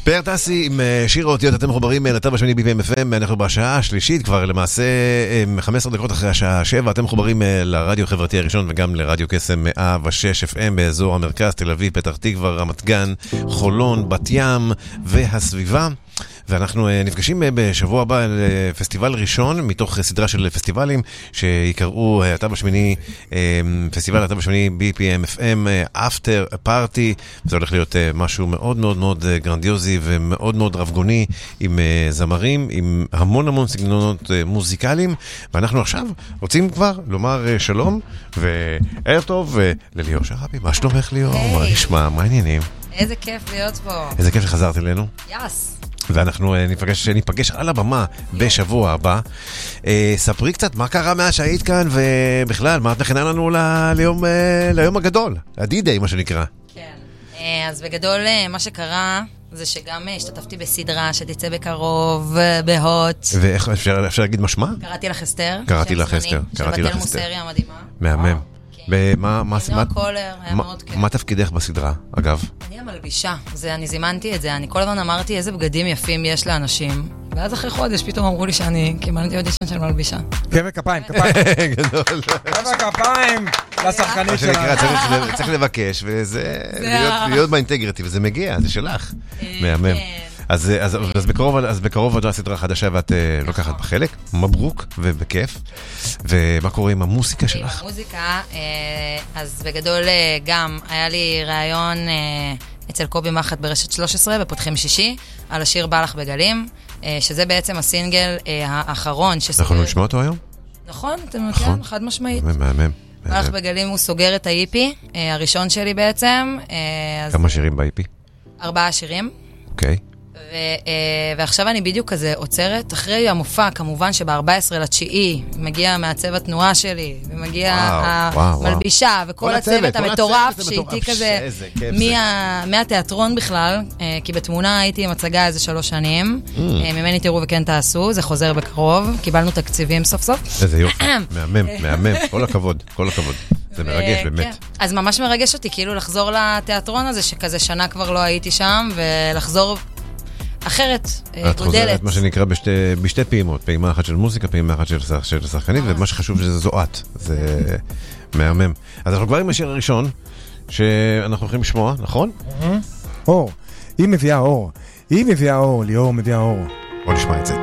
פאר טסי עם שיר האותיות, אתם מחוברים לתו השני BPM-FM, אנחנו בשעה השלישית כבר, למעשה 15 דקות אחרי השעה 7, אתם מחוברים לרדיו חברתי הראשון וגם לרדיו קסם 106 FM באזור המרכז, תל אביב, פתח תקווה, רמת גן, חולון, בת ים והסביבה. ואנחנו נפגשים בשבוע הבא לפסטיבל ראשון מתוך סדרה של פסטיבלים שיקראו התו השמיני, פסטיבל התו השמיני BPM-FM After Party. זה הולך להיות משהו מאוד מאוד מאוד גרנדיוזי ומאוד מאוד רבגוני, עם זמרים, עם המון המון סגנונות מוזיקליים. ואנחנו עכשיו רוצים כבר לומר שלום וערב טוב לליאור שרבי. מה שלומך ליאור? מה נשמע? מה העניינים? איזה כיף להיות פה. איזה כיף שחזרת אלינו. יס. ואנחנו ניפגש על הבמה בשבוע הבא. ספרי קצת מה קרה מאז שהיית כאן, ובכלל, מה את מכינה לנו ליום הגדול, הדי-דיי מה שנקרא. כן, אז בגדול מה שקרה זה שגם השתתפתי בסדרה שתצא בקרוב בהוט. ואיך אפשר להגיד משמע? קראתי לך אסתר. קראתי לך אסתר. של בתל מוסריה מדהימה. מהמם. מה תפקידך בסדרה, אגב? אני המלבישה, אני זימנתי את זה, אני כל הזמן אמרתי איזה בגדים יפים יש לאנשים, ואז אחרי חודש פתאום אמרו לי שאני קיבלתי אודישן של מלבישה. קבע כפיים, גדול. קבע כפיים לשחקנית שלה. צריך לבקש, וזה להיות באינטגריטי, וזה מגיע, זה שלך. מהמם. אז בקרוב עוד סדרה חדשה ואת לוקחת בחלק, מברוק ובכיף. ומה קורה עם המוסיקה שלך? המוזיקה, אז בגדול גם היה לי רעיון אצל קובי מחט ברשת 13 בפותחים שישי על השיר בא לך בגלים, שזה בעצם הסינגל האחרון שסוגר. אנחנו נשמע אותו היום? נכון, אתם מכירים, חד משמעית. מהמם. בא לך בגלים הוא סוגר את האיפי, הראשון שלי בעצם. כמה שירים באיפי? 4 שירים. אוקיי. ועכשיו אני בדיוק כזה עוצרת, אחרי המופע, כמובן שב-14/9 מגיע מעצב התנועה שלי, ומגיע המלבישה, וכל הצוות המטורף שאיתי כזה, מהתיאטרון בכלל, כי בתמונה הייתי עם הצגה איזה 3 שנים, ממני תראו וכן תעשו, זה חוזר בקרוב, קיבלנו תקציבים סוף סוף. איזה יופי, מהמם, כל הכבוד, כל הכבוד. זה מרגש, באמת. אז ממש מרגש אותי, כאילו לחזור לתיאטרון הזה, שכזה שנה כבר לא הייתי שם, ולחזור אחרת, גודלת. את חוזרת, מה שנקרא, בשתי פעימות, פעימה אחת של מוזיקה, פעימה אחת של שחקנית, ומה שחשוב שזה זועת, זה מהמם. אז אנחנו כבר עם השיר הראשון, שאנחנו הולכים לשמוע, נכון? אור, היא מביאה אור, ליאור מביאה אור. בוא נשמע את זה.